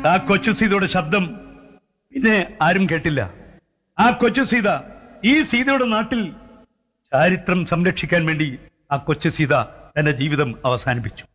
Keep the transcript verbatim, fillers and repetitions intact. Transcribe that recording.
ആ കൊച്ചു സീതയുടെ ശബ്ദം പിന്നെ ആരും കേട്ടില്ല. ആ കൊച്ചു സീത ഈ സീതയുടെ നാട്ടിൽ ചാരിത്രം സംരക്ഷിക്കാൻ വേണ്ടി ആ കൊച്ചു സീത തന്റെ ജീവിതം അവസാനിപ്പിച്ചു.